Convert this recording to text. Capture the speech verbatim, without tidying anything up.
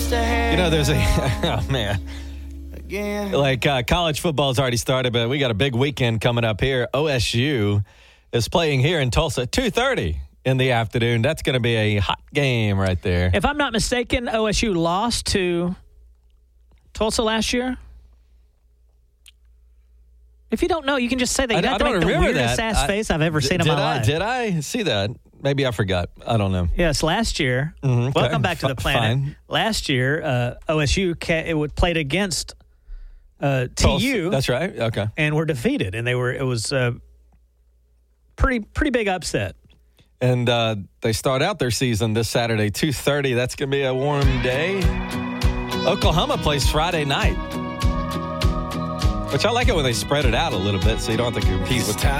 You know, there's a, oh, man. Again. Like uh, college football's already started, but we got a big weekend coming up here. O S U is playing here in Tulsa, two thirty in the afternoon. That's going to be a hot game right there. If I'm not mistaken, O S U lost to Tulsa last year. If you don't know, you can just say that. You I, have I to don't make the remember weirdest that. ass I, face I've ever seen in my I, life. Did I see that? Maybe I forgot. I don't know. Yes, last year. Mm-hmm, okay. Welcome back to the F- planet. fine. Last year, uh, O S U ca- it would played against uh, T U. Tulsa. That's right. Okay. And were defeated, and they were. It was a pretty pretty big upset. And uh, they start out their season this Saturday, two thirty. That's going to be a warm day. Oklahoma plays Friday night, which I like it when they spread it out a little bit so you don't have to compete with